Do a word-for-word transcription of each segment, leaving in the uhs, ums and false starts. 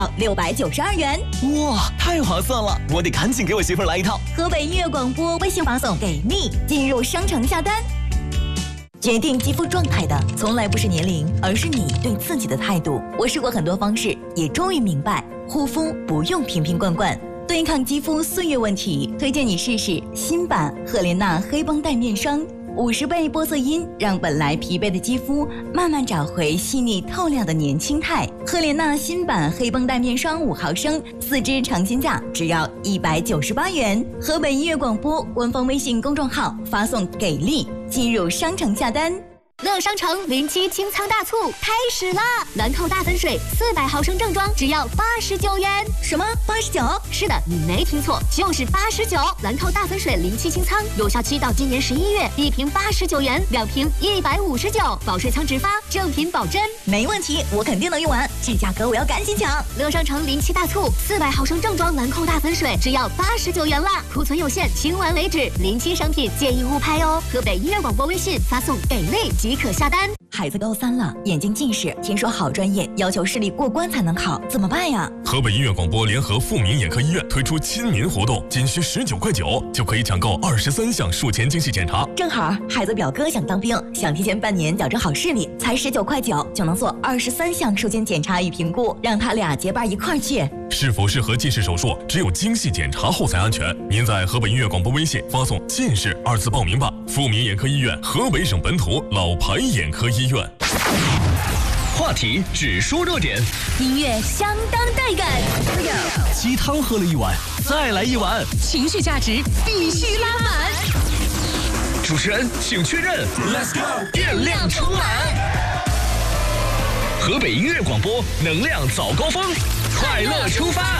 六百九十二元。 哇，太划算了！我得赶紧给我媳妇儿来一套。 河北音乐广播微信发送给力，进入商城下单。决定肌肤状态的从来不是年龄，而是你对自己的态度。我试过很多方式，也终于明白，护肤不用瓶瓶罐罐。对抗肌肤岁月问题，推荐你试试新版赫莲娜黑绷带面霜。五十倍玻色因让本来疲惫的肌肤慢慢找回细腻透亮的年轻态。赫莲娜新版黑绷带面霜五毫升，四支尝鲜价只要一百九十八元。河北音乐广播官方微信公众号发送给力，进入商城下单。 乐商城零七清仓大促开始了，兰蔻大粉水四百毫升正装只要八十九元。 什么八十九？ 是的，你没听错，就是八十九。兰蔻大粉水零七清仓有效期到今年十一月，一瓶八十九元，两瓶一百五十九，保税仓直发，正品保真。 没问题，我肯定能用完，这价格我要赶紧抢。 乐商城零七大促，四百毫升正装兰蔻大粉水只要八十九元啦，库存有限，清完为止。零七商品建议勿拍哦。河北音乐广播微信发送给力即可下单。 孩子高三了，眼睛近视，听说好专业要求视力过关才能考，怎么办呀？ 河北音乐广播联合富民眼科医院推出亲民活动，仅需十九块九就可以抢购二十三项术前精细检查。 正好孩子表哥想当兵，想提前半年矫正好视力，才十九块九就能做二十三项术前检查与评估，让他俩结伴一块儿去。 是否适合近视手术，只有精细检查后才安全。您在河北音乐广播微信发送“近视”二字报名吧。富民眼科医院，河北省本土老牌眼科医院。 话题只说热点， 音乐相当带感。 鸡汤喝了一碗，再来一碗， 情绪价值必须拉满。 主持人请确认 ，Let's go， 电量充满。河北音乐广播，能量早高峰，快乐出发。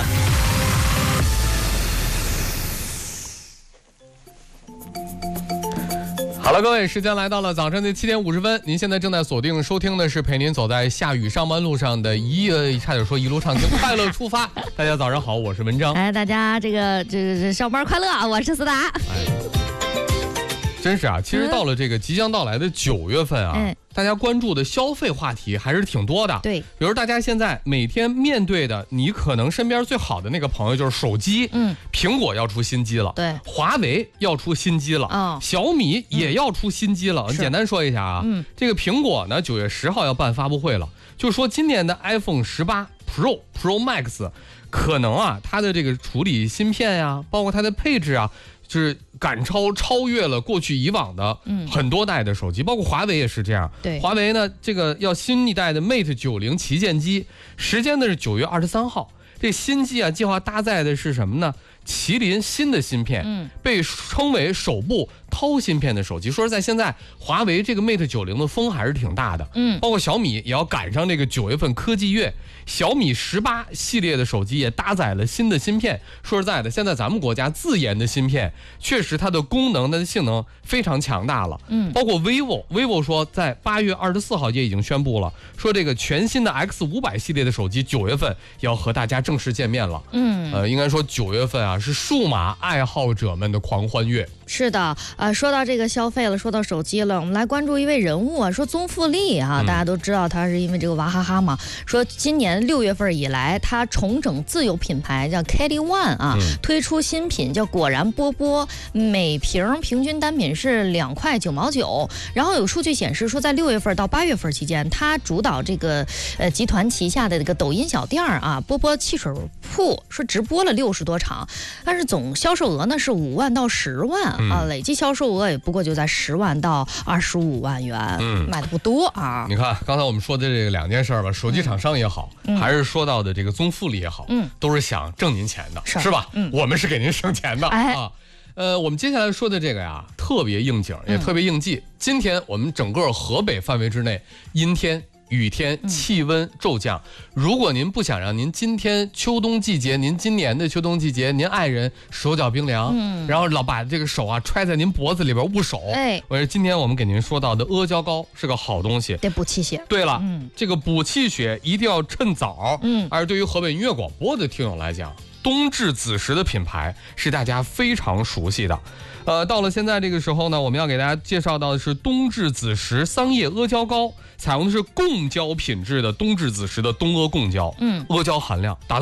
好了，各位，时间来到了早晨的七点五十分。您现在正在锁定收听的是陪您走在下雨上班路上的一呃，差点说一路畅听，快乐出发。大家早上好，我是文章。 哎，大家这个这这上班快乐啊！我是思达。 哎，真是啊，其实到了这个即将到来的九月份啊。嗯，大家关注的消费话题还是挺多的， 对， 比如大家现在每天面对的，你可能身边最好的那个朋友就是手机，嗯，苹果要出新机了， 对， 华为要出新机了， 哦， 小米也要出新机了。嗯，简单说一下啊，嗯，这个苹果呢，九月十号要办发布会了，就说今年的 iPhone 十八 Pro、Pro Max 可能啊，它的这个处理芯片呀，包括它的配置啊，就是赶超超越了过去以往的很多代的手机，嗯，包括华为也是这样。 对， 华为呢，这个要新一代的 Mate 九零旗舰机，时间呢是九月二十三号。这新机啊，计划搭载的是什么呢？麒麟新的芯片，嗯，被称为首部钛芯片的手机。说实在，现在华为这个 Mate 九零的风还是挺大的，嗯，包括小米也要赶上这个九月份科技月。小米十八系列的手机也搭载了新的芯片。说实在的，现在咱们国家自研的芯片，确实它的功能、它的性能非常强大了。嗯，包括 vivo，vivo 说在八月二十四号也已经宣布了，说这个全新的 X 五百系列的手机九月份要和大家正式见面了。嗯，呃，应该说九月份啊是数码爱好者们的狂欢月。 是的，呃，说到这个消费了，说到手机了，我们来关注一位人物啊，说宗馥莉啊，大家都知道他是因为这个娃哈哈嘛，说今年六月份以来，他重整自有品牌叫 Kitty One 啊，嗯，推出新品叫果然波波，每瓶平均单品是两块九毛九。然后有数据显示说，在六月份到八月份期间，他主导这个呃集团旗下的这个抖音小店啊，波波汽水铺，说直播了六十多场，但是总销售额呢是五万到十万。啊，累计销售额也不过就在十万到二十五万元，嗯，卖的不多啊。 你看刚才我们说的这个两件事吧，手机厂商也好，嗯，还是说到的这个宗馥莉也好，嗯，都是想挣您钱的，是, 是吧？嗯，我们是给您省钱的，哎，啊。呃，我们接下来说的这个呀，特别应景，也特别应季。嗯，今天我们整个河北范围之内，阴天。雨天，气温骤降。如果您不想让您今天秋冬季节，您今年的秋冬季节，您爱人手脚冰凉，嗯，然后老把这个手啊揣在您脖子里边捂手，哎，我说今天我们给您说到的阿胶糕是个好东西， 得补气血。 对了，嗯，这个补气血一定要趁早，嗯，而对于河北音乐广播的听友来讲， 冬至子时的品牌是大家非常熟悉的。呃，到了现在这个时候呢，我们要给大家介绍到的是冬至子时桑叶阿胶糕，采用的是贡胶品质的冬至子时的东阿贡胶，嗯，阿胶含量达